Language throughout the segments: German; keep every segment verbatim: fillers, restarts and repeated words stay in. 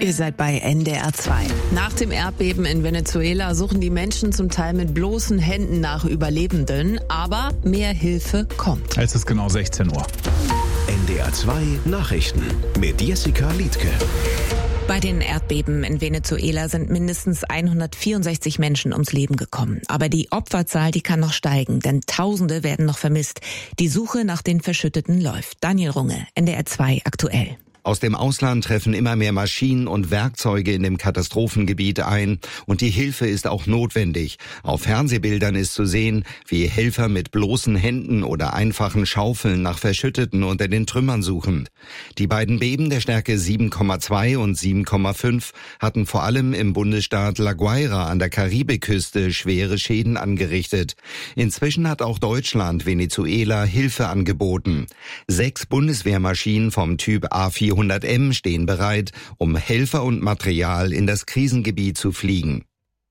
Ihr seid bei N D R zwei. Nach dem Erdbeben in Venezuela suchen die Menschen zum Teil mit bloßen Händen nach Überlebenden, aber mehr Hilfe kommt. Es ist genau sechzehn Uhr. N D R zwei Nachrichten mit Jessica Liedtke. Bei den Erdbeben in Venezuela sind mindestens hundertvierundsechzig Menschen ums Leben gekommen. Aber die Opferzahl, die kann noch steigen, denn Tausende werden noch vermisst. Die Suche nach den Verschütteten läuft. Daniel Runge, N D R zwei aktuell. Aus dem Ausland treffen immer mehr Maschinen und Werkzeuge in dem Katastrophengebiet ein und die Hilfe ist auch notwendig. Auf Fernsehbildern ist zu sehen, wie Helfer mit bloßen Händen oder einfachen Schaufeln nach Verschütteten unter den Trümmern suchen. Die beiden Beben der Stärke sieben Komma zwei und sieben Komma fünf hatten vor allem im Bundesstaat La Guaira an der Karibikküste schwere Schäden angerichtet. Inzwischen hat auch Deutschland Venezuela Hilfe angeboten. Sechs Bundeswehrmaschinen vom Typ A vierhundert M stehen bereit, um Helfer und Material in das Krisengebiet zu fliegen.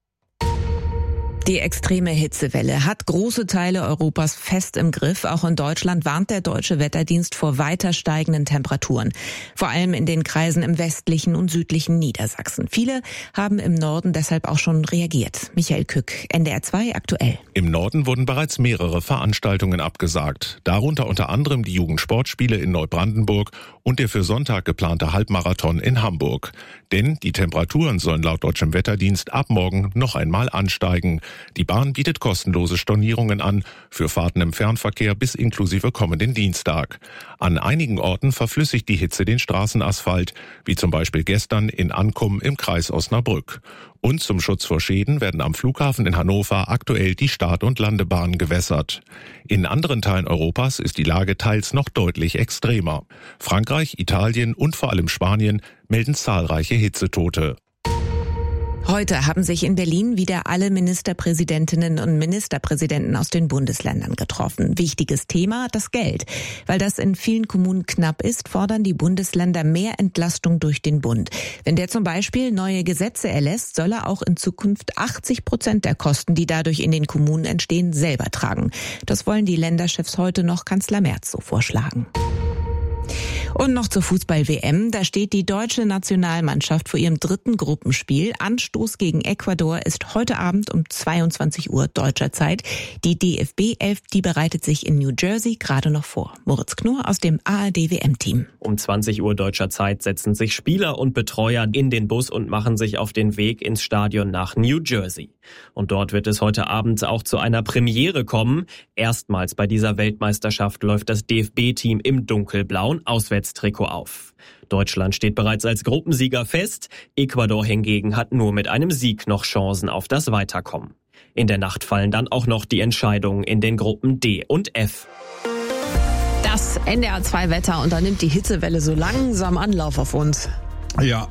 Die extreme Hitzewelle hat große Teile Europas fest im Griff. Auch in Deutschland warnt der Deutsche Wetterdienst vor weiter steigenden Temperaturen. Vor allem in den Kreisen im westlichen und südlichen Niedersachsen. Viele haben im Norden deshalb auch schon reagiert. Michael Kück, N D R zwei aktuell. Im Norden wurden bereits mehrere Veranstaltungen abgesagt. Darunter unter anderem die Jugendsportspiele in Neubrandenburg und der für Sonntag geplante Halbmarathon in Hamburg. Denn die Temperaturen sollen laut Deutschem Wetterdienst ab morgen noch einmal ansteigen. Die Bahn bietet kostenlose Stornierungen an, für Fahrten im Fernverkehr bis inklusive kommenden Dienstag. An einigen Orten verflüssigt die Hitze den Straßenasphalt, wie zum Beispiel gestern in Ankum im Kreis Osnabrück. Und zum Schutz vor Schäden werden am Flughafen in Hannover aktuell die Start- und Landebahnen gewässert. In anderen Teilen Europas ist die Lage teils noch deutlich extremer. Frankreich, Italien und vor allem Spanien melden zahlreiche Hitzetote. Heute haben sich in Berlin wieder alle Ministerpräsidentinnen und Ministerpräsidenten aus den Bundesländern getroffen. Wichtiges Thema, das Geld. Weil das in vielen Kommunen knapp ist, fordern die Bundesländer mehr Entlastung durch den Bund. Wenn der zum Beispiel neue Gesetze erlässt, soll er auch in Zukunft achtzig Prozent der Kosten, die dadurch in den Kommunen entstehen, selber tragen. Das wollen die Länderchefs heute noch Kanzler Merz so vorschlagen. Und noch zur Fußball-W M. Da steht die deutsche Nationalmannschaft vor ihrem dritten Gruppenspiel. Anstoß gegen Ecuador ist heute Abend um zweiundzwanzig Uhr deutscher Zeit. Die D F B elf, die bereitet sich in New Jersey gerade noch vor. Moritz Knorr aus dem A R D W M-Team. Um zwanzig Uhr deutscher Zeit setzen sich Spieler und Betreuer in den Bus und machen sich auf den Weg ins Stadion nach New Jersey. Und dort wird es heute Abend auch zu einer Premiere kommen. Erstmals bei dieser Weltmeisterschaft läuft das D F B-Team im dunkelblauen Auswärtstrikot auf. Deutschland steht bereits als Gruppensieger fest. Ecuador hingegen hat nur mit einem Sieg noch Chancen auf das Weiterkommen. In der Nacht fallen dann auch noch die Entscheidungen in den Gruppen D und F. Das N D R zwei Wetter, und da nimmt die Hitzewelle so langsam Anlauf auf uns. Ja.